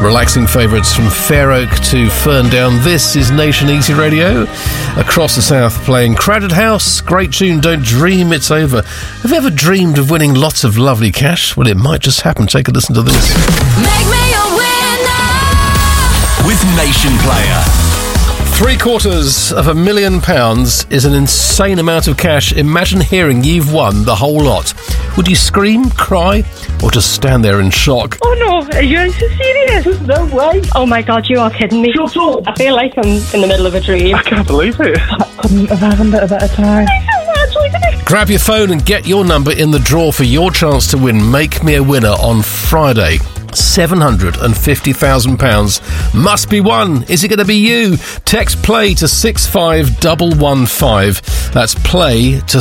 Relaxing favourites from Fair Oak to Ferndown. This is Nation Easy Radio. Across the south playing Crowded House. Great tune, Don't Dream It's Over. Have you ever dreamed of winning lots of lovely cash? Well, it might just happen. Take a listen to this. Make me a winner with Nation Player. £750,000 is an insane amount of cash. Imagine hearing you've won the whole lot. Would you scream, cry, or just stand there in shock? Oh no, are you so serious? There's no way. Oh my god, you are kidding me. Shut up. I feel like I'm in the middle of a dream. I can't believe it. I couldn't have happened at a better time. Grab your phone and get your number in the draw for your chance to win Make Me a Winner on Friday. £750,000 must be won. Is it going to be you? Text play to 65115. That's play to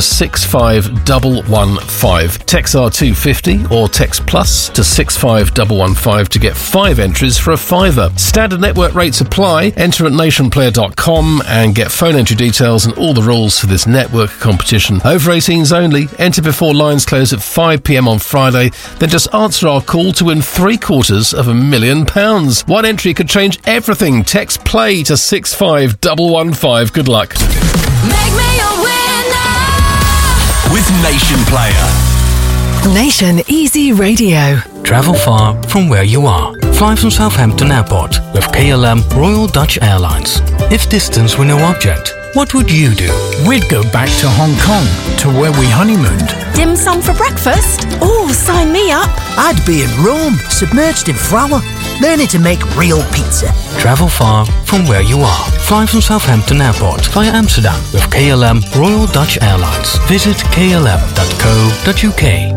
65115. Text R250 or text plus to 65115 to get 5 entries for a £5. Standard network rates apply. Enter at nationplayer.com and get phone entry details and all the rules for this network competition. Over 18s only. Enter before lines close at 5 p.m. on Friday. Then just answer our call to win £750,000. One entry could change everything. Text play to 65115. Good luck. Make me a winner with Nation Player. Nation Easy Radio. Travel far from where you are. Fly from Southampton Airport with KLM Royal Dutch Airlines. If distance were no object, what would you do? We'd go back to Hong Kong, to where we honeymooned. Dim sum for breakfast? Oh, sign me up. I'd be in Rome, submerged in flour, learning to make real pizza. Travel far from where you are. Fly from Southampton Airport via Amsterdam with KLM Royal Dutch Airlines. Visit klm.co.uk.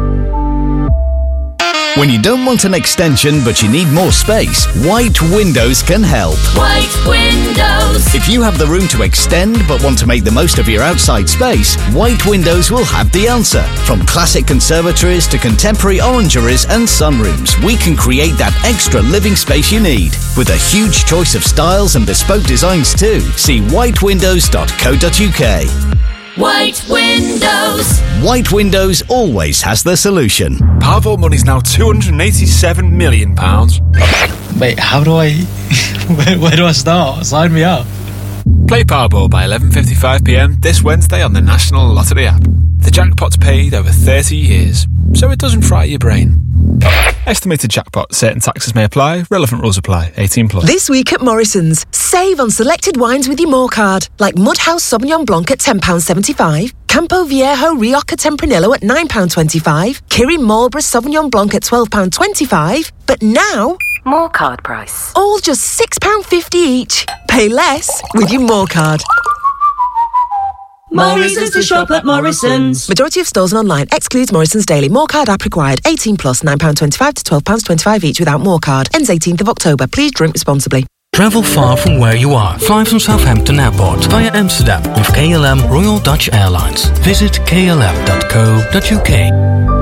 When you don't want an extension but you need more space, White Windows can help. White Windows. If you have the room to extend but want to make the most of your outside space, White Windows will have the answer. From classic conservatories to contemporary orangeries and sunrooms, we can create that extra living space you need. With a huge choice of styles and bespoke designs too. See whitewindows.co.uk. White Windows. White Windows always has the solution. Powerball money's now £287 million. Wait, how do I... where do I start? Sign me up. Play Powerball by 11:55pm this Wednesday on the National Lottery app. The jackpot's paid over 30 years, so it doesn't fry your brain. Estimated jackpot. Certain taxes may apply. Relevant rules apply. 18+. This week at Morrison's, save on selected wines with your More card, like Mudhouse Sauvignon Blanc at £10.75, Campo Viejo Rioja Tempranillo at £9.25, Kirin Marlborough Sauvignon Blanc at £12.25. But now, More card price. all just £6.50 each. Pay less with your More card. Morrison's to shop at Morrison's. Majority of stores and online excludes Morrison's Daily. More card app required. 18+, £9.25 to £12.25 each without More card. Ends 18th of October. Please drink responsibly. Travel far from where you are. Fly from Southampton Airport via Amsterdam with KLM Royal Dutch Airlines. Visit klm.co.uk.